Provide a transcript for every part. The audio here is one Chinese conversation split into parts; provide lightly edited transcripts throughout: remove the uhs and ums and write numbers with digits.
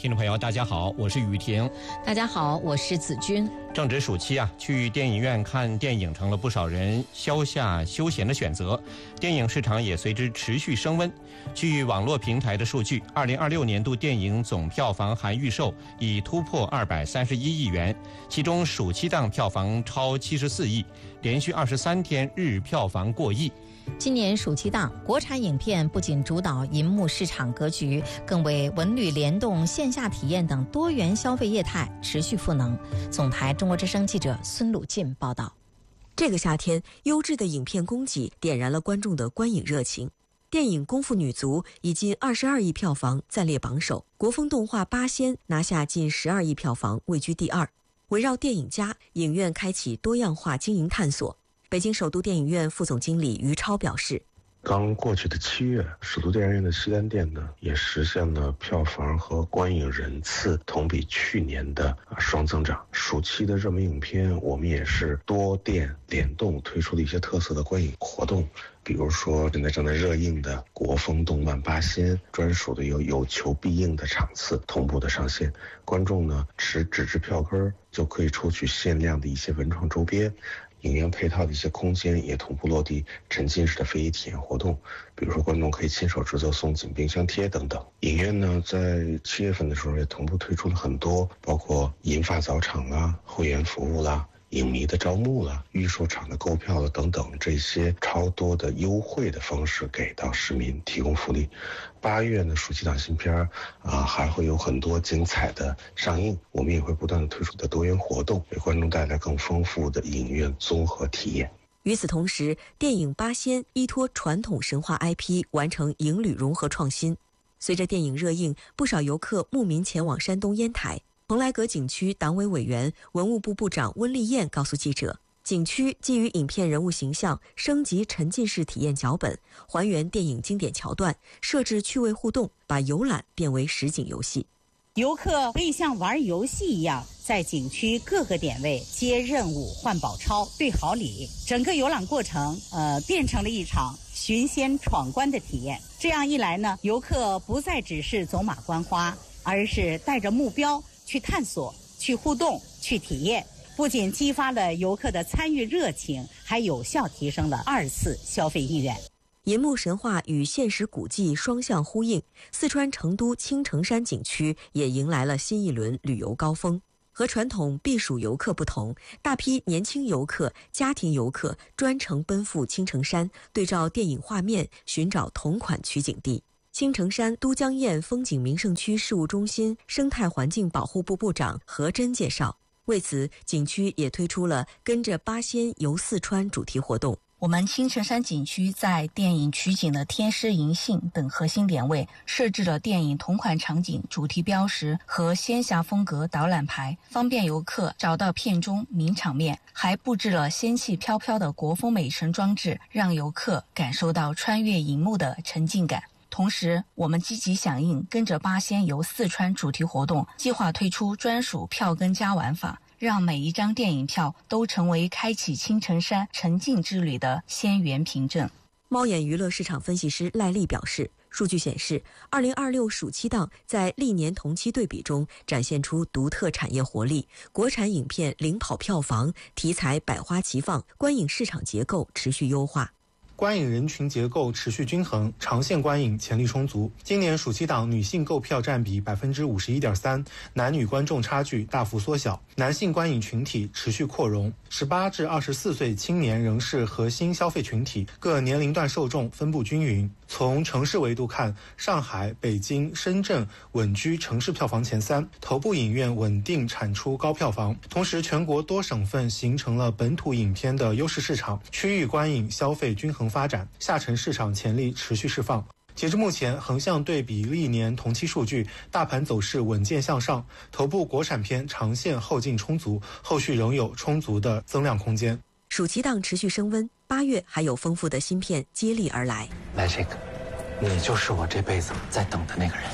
听众朋友，大家好，我是雨婷。 大家好，我是子君。 正值暑期去电影院看电影成了不少人消夏休闲的选择，电影市场也随之持续升温。据网络平台的数据，2026年度电影总票房含预售已突破231亿元，其中暑期档票房超74亿，连续23天日票房过亿。 今年暑期档，国产影片不仅主导银幕市场格局，更为文旅联动、线下体验等多元消费业态持续赋能。总台中国之声记者孙鲁进报道。 这个夏天，优质的影片供给点燃了观众的观影热情。电影《功夫女足》以近22亿票房暂列榜首，国风动画《八仙》拿下近12亿票房，位居第二。围绕电影家，影院开启多样化经营探索。北京首都电影院副总经理于超表示， 刚过去的7月，首都电影院的西单店呢，也实现了票房和观影人次同比去年的双增长。暑期的热门影片，我们也是多店联动推出了一些特色的观影活动，比如说现在正在热映的国风动漫《八仙》，专属的有求必应的场次同步的上线，观众呢持纸质票根就可以抽取限量的一些文创周边。影院配套的一些空间也同步落地沉浸式的非遗体验活动，比如说观众可以亲手制作送景冰箱贴等等。影院呢在7月份的时候也同步推出了很多，包括银发早场啦、会员服务啦、影迷的招募了、预售场的购票了等等，这些超多的优惠的方式给到市民提供福利。8月呢，暑期档新片还会有很多精彩的上映，我们也会不断的推出的多元活动，给观众带来更丰富的影院综合体验。 与此同时，电影《八仙》依托传统神话 IP 完成影旅融合创新。随着电影热映，不少游客慕名前往山东烟台。蓬莱阁景区党委委员、文物部部长温丽燕告诉记者，景区基于影片人物形象升级沉浸式体验脚本，还原电影经典桥段，设置趣味互动，把游览变为实景游戏。 游客可以像玩游戏一样，在景区各个点位接任务、换宝钞、兑好礼，整个游览过程变成了一场寻仙闯关的体验。这样一来呢，游客不再只是走马观花，而是带着目标去探索、去互动、去体验，不仅激发了游客的参与热情，还有效提升了2次消费意愿。 银幕神话与现实古迹双向呼应，四川成都青城山景区也迎来了新一轮旅游高峰。和传统避暑游客不同，大批年轻游客、家庭游客专程奔赴青城山，对照电影画面寻找同款取景地。青城山都江堰风景名胜区事务中心生态环境保护部部长何真介绍，为此景区也推出了跟着八仙游四川主题活动。 我们青城山景区在电影取景的天师银杏等核心点位设置了电影同款场景主题标识和仙侠风格导览牌，方便游客找到片中名场面，还布置了仙气飘飘的国风美神装置，让游客感受到穿越银幕的沉浸感。同时，我们积极响应跟着八仙游四川主题活动，计划推出专属票根加玩法，让每一张电影票都成为开启青城山沉浸之旅的仙缘凭证。 猫眼娱乐市场分析师赖丽表示，数据显示2026暑期档在历年同期对比中展现出独特产业活力，国产影片领跑票房，题材百花齐放，观影市场结构持续优化。 观影人群结构持续均衡，长线观影潜力充足。今年暑期档女性购票占比 51.3%， 男女观众差距大幅缩小，男性观影群体持续扩容。18至24岁青年仍是核心消费群体，各年龄段受众分布均匀。从城市维度看，上海、北京、深圳稳居城市票房前3，头部影院稳定产出高票房。同时，全国多省份形成了本土影片的优势市场，区域观影消费均衡发展，下沉市场潜力持续释放。截至目前，横向对比历年同期数据，大盘走势稳健向上，头部国产片长线后劲充足，后续仍有充足的增量空间。 暑期档持续升温，8月还有丰富的新片接力而来。 Magic， 你就是我这辈子在等的那个人，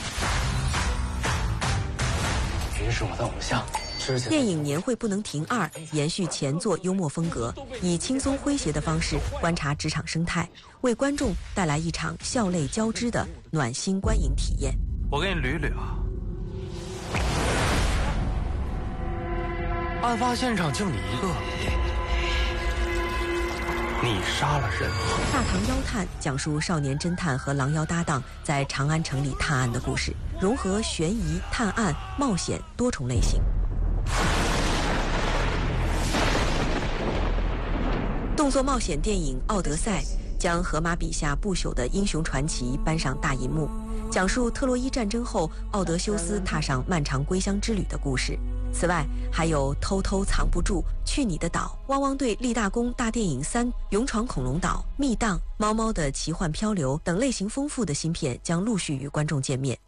你是我的偶像。 电影年会不能停2延续前作幽默风格，以轻松诙谐的方式观察职场生态，为观众带来一场笑泪交织的暖心观影体验。 我给你捋捋案发现场就你一个，你杀了人。 大唐妖探讲述少年侦探和狼妖搭档在长安城里探案的故事，融合悬疑、探案、冒险多重类型。动作冒险电影《奥德赛》将荷马笔下不朽的英雄传奇搬上大银幕，讲述特洛伊战争后奥德修斯踏上漫长归乡之旅的故事。此外，还有偷偷藏不住、去你的岛、汪汪队立大功大电影3、勇闯恐龙岛、密档、猫猫的奇幻漂流等类型丰富的新片将陆续与观众见面。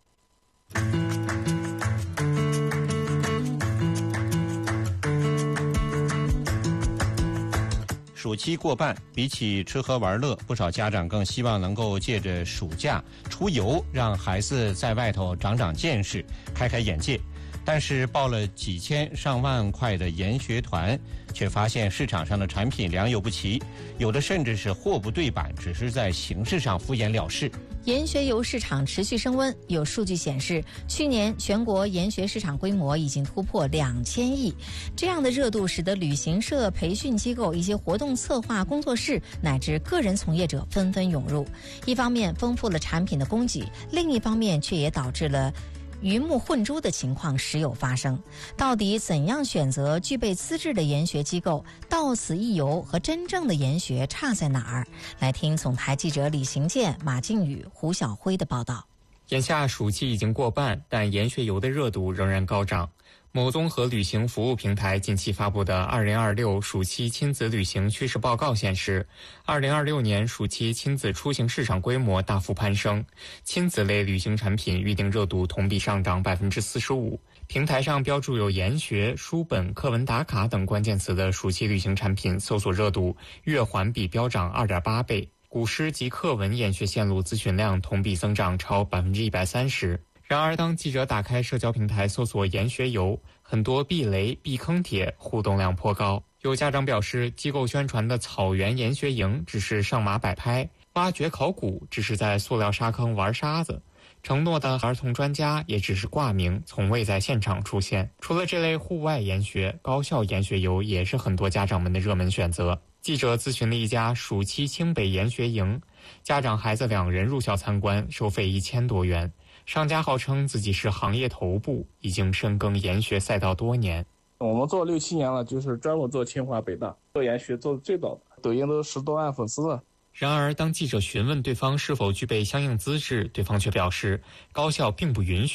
暑期过半，比起吃喝玩乐，不少家长更希望能够借着暑假出游，让孩子在外头长长见识，开开眼界。但是报了几千上万块的研学团，却发现市场上的产品良莠不齐，有的甚至是货不对版，只是在形式上敷衍了事。 研学游市场持续升温，有数据显示，去年全国研学市场规模已经突破2000亿。这样的热度使得旅行社、培训机构、一些活动策划工作室乃至个人从业者纷纷涌入。一方面丰富了产品的供给，另一方面却也导致了鱼目混珠的情况时有发生。到底怎样选择具备资质的研学机构？到此一游和真正的研学差在哪儿？来听总台记者李行健、马靖宇、胡晓辉的报道。 眼下暑期已经过半，但研学游的热度仍然高涨。某综合旅行服务平台近期发布的2026暑期亲子旅行趋势报告显示，2026年暑期亲子出行市场规模大幅攀升，亲子类旅行产品预订热度同比上涨45%。平台上标注有研学、书本、课文打卡等关键词的暑期旅行产品搜索热度月环比飙涨2.8倍，古诗及课文研学线路咨询量同比增长超130%。然而，当记者打开社交平台搜索研学游，很多避雷、避坑帖互动量颇高。有家长表示，机构宣传的草原研学营只是上马摆拍，挖掘考古只是在塑料沙坑玩沙子，承诺的儿童专家也只是挂名，从未在现场出现。除了这类户外研学，高校研学游也是很多家长们的热门选择。记者咨询了一家暑期清北研学营，家长孩子2人入校参观，收费1000多元。商家号称自己是行业头部，已经深耕研学赛道多年。 我们做6-7年了，就是专门做清华北大，做研学做的最早的，抖音都10多万粉丝了。 然而，当记者询问对方是否具备相应资质，对方却表示高校并不允许